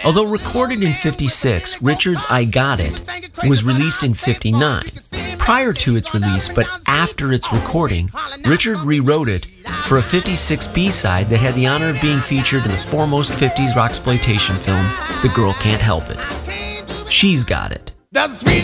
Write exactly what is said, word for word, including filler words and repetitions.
Although recorded in fifty-six, Richard's I Got It was released in fifty-nine. Prior to its release, but after its recording, Richard rewrote it for a fifty-six B-side that had the honor of being featured in the foremost fifties rocksploitation film, The Girl Can't Help It. She's Got It.